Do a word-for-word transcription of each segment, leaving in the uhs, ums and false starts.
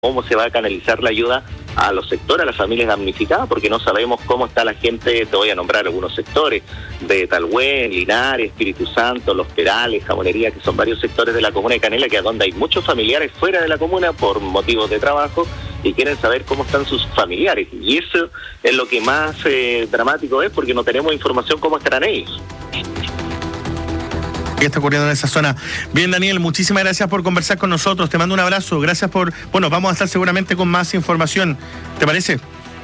cómo se va a canalizar la ayuda a los sectores, a las familias damnificadas, porque no sabemos cómo está la gente. Te voy a nombrar algunos sectores, de Talhuén, Linares, Espíritu Santo, Los Perales, Jamonería, que son varios sectores de la comuna de Canela, que es donde hay muchos familiares fuera de la comuna por motivos de trabajo, y quieren saber cómo están sus familiares, y eso es lo que más eh, dramático es, porque no tenemos información cómo estarán ellos. ¿Qué está ocurriendo en esa zona? Bien, Daniel, muchísimas gracias por conversar con nosotros, te mando un abrazo, gracias por... Bueno, vamos a estar seguramente con más información, ¿te parece?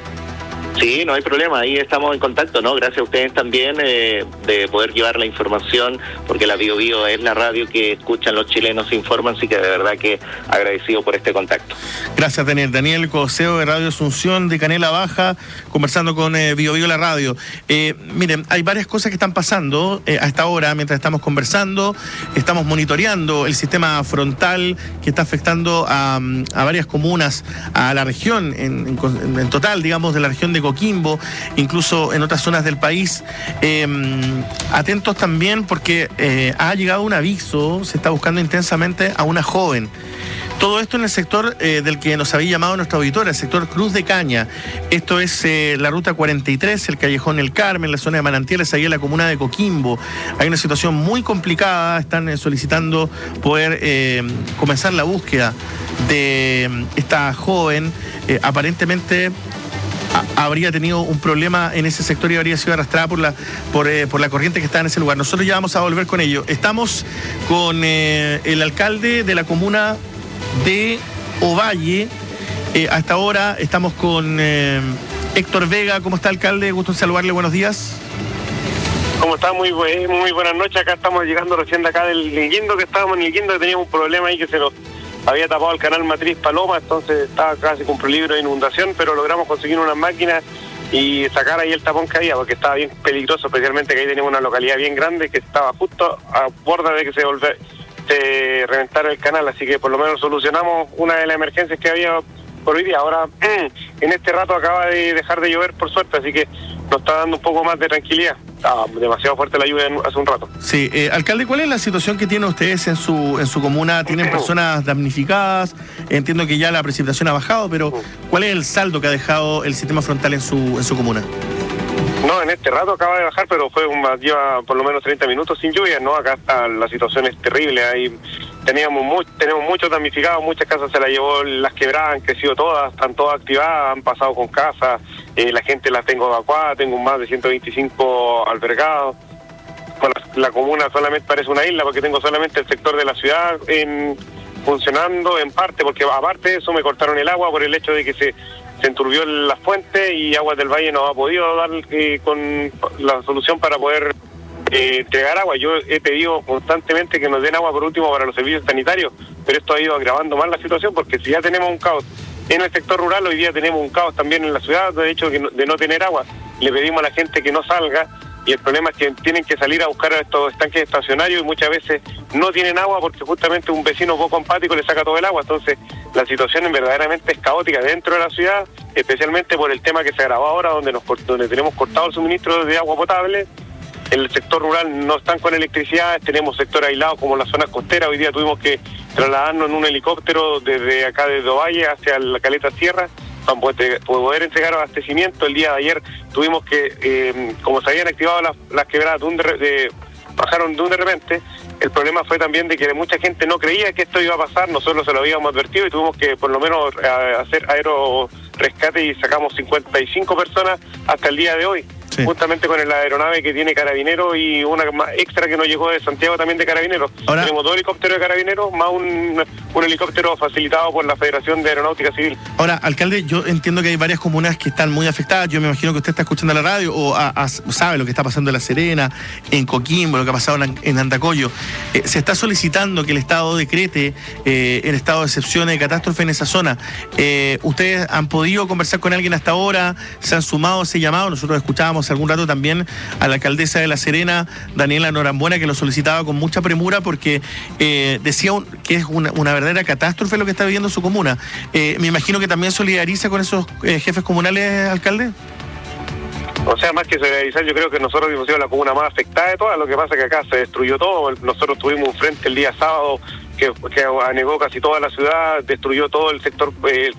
Sí, no hay problema, ahí estamos en contacto, ¿no? Gracias a ustedes también eh, de poder llevar la información, porque la Bio Bio es la radio que escuchan los chilenos, se informan, así que de verdad que agradecido por este contacto. Gracias, Daniel. Daniel Coseo de Radio Asunción de Canela Baja, conversando con eh, Bio Bio la radio. Eh, miren, hay varias cosas que están pasando eh, a esta hora, mientras estamos conversando, estamos monitoreando el sistema frontal que está afectando a, a varias comunas, a la región, en, en, en total, digamos, de la región de Coquimbo, incluso en otras zonas del país. Eh, atentos también porque eh, ha llegado un aviso, se está buscando intensamente a una joven. Todo esto en el sector eh, del que nos había llamado nuestra auditora, el sector Cruz de Caña. Esto es eh, la ruta cuarenta y tres, el Callejón El Carmen, la zona de Manantiales, ahí en la comuna de Coquimbo. Hay una situación muy complicada, están eh, solicitando poder eh, comenzar la búsqueda de eh, esta joven, eh, aparentemente... habría tenido un problema en ese sector y habría sido arrastrada por la por, eh, por la corriente que está en ese lugar. Nosotros ya vamos a volver con ello. Estamos con eh, el alcalde de la comuna de Ovalle. Eh, hasta ahora estamos con eh, Héctor Vega. ¿Cómo está, alcalde? Gusto en saludarle. Buenos días. ¿Cómo está? Muy, muy buenas noches. Acá estamos llegando recién de acá del Nilguindo, que estábamos en Nilguindo, que teníamos un problema ahí que se nos había tapado el canal Matriz Paloma, entonces estaba casi con peligro de inundación, pero logramos conseguir unas máquinas y sacar ahí el tapón que había, porque estaba bien peligroso, especialmente que ahí teníamos una localidad bien grande que estaba justo a borda de que se, volver, se reventara el canal, así que por lo menos solucionamos una de las emergencias que había por hoy día. Ahora, en este rato acaba de dejar de llover, por suerte, así que nos está dando un poco más de tranquilidad. Estaba demasiado fuerte la lluvia hace un rato. Sí, eh, alcalde, ¿cuál es la situación que tienen ustedes en su en su comuna? ¿Tienen personas damnificadas? Entiendo que ya la precipitación ha bajado, pero ¿cuál es el saldo que ha dejado el sistema frontal en su en su comuna? No, en este rato acaba de bajar, pero fue un, lleva por lo menos treinta minutos sin lluvia, ¿no? Acá está, la situación es terrible, ahí teníamos mu tenemos muchos damnificados, muchas casas se las llevó las quebradas, han crecido todas, están todas activadas, han pasado con casas, eh, la gente las tengo evacuada, tengo más de ciento veinticinco albergados. Con la, la comuna solamente parece una isla porque tengo solamente el sector de la ciudad en, funcionando en parte, porque aparte de eso me cortaron el agua por el hecho de que se se enturbió la fuente y Aguas del Valle no ha podido dar eh, con la solución para poder eh, entregar agua. Yo he pedido constantemente que nos den agua por último para los servicios sanitarios, pero esto ha ido agravando más la situación, porque si ya tenemos un caos en el sector rural, hoy día tenemos un caos también en la ciudad, de hecho que no, de no tener agua. Le pedimos a la gente que no salga, y el problema es que tienen que salir a buscar a estos estanques estacionarios y muchas veces no tienen agua porque justamente un vecino poco empático le saca todo el agua. Entonces la situación verdaderamente es caótica dentro de la ciudad, especialmente por el tema que se agravó ahora, donde nos donde tenemos cortado el suministro de agua potable. En el sector rural no están con electricidad, tenemos sectores aislados como las zonas costeras. Hoy día tuvimos que trasladarnos en un helicóptero desde acá, desde Ovalle hacia la Caleta Sierra, para poder entregar abastecimiento. El día de ayer tuvimos que, eh, como se habían activado las, las quebradas, de un de, de, bajaron de un de repente. El problema fue también de que mucha gente no creía que esto iba a pasar, nosotros se lo habíamos advertido y tuvimos que por lo menos a, hacer aerorescate y sacamos cincuenta y cinco personas hasta el día de hoy. Sí. Justamente con la aeronave que tiene Carabineros y una extra que nos llegó de Santiago también de Carabineros. Ahora, tenemos dos helicópteros de Carabineros más un, un helicóptero facilitado por la Federación de Aeronáutica Civil. Ahora, alcalde, yo entiendo que hay varias comunas que están muy afectadas. Yo me imagino que usted está escuchando la radio o a, a, sabe lo que está pasando en La Serena, en Coquimbo, lo que ha pasado en, en Andacollo. Eh, se está solicitando que el Estado decrete eh, el estado de excepción de catástrofe en esa zona. Eh, ¿Ustedes han podido conversar con alguien hasta ahora? ¿Se han sumado a ese llamado? Nosotros escuchábamos algún rato también a la alcaldesa de La Serena, Daniela Norambuena, que lo solicitaba con mucha premura porque eh, decía un, que es una, una verdadera catástrofe lo que está viviendo su comuna. Eh, me imagino que también solidariza con esos eh, jefes comunales, alcalde. O sea, más que solidarizar, yo creo que nosotros hemos sido la comuna más afectada de todas. Lo que pasa es que acá se destruyó todo. Nosotros tuvimos un frente el día sábado que, que anegó casi toda la ciudad, destruyó todo el sector, eh,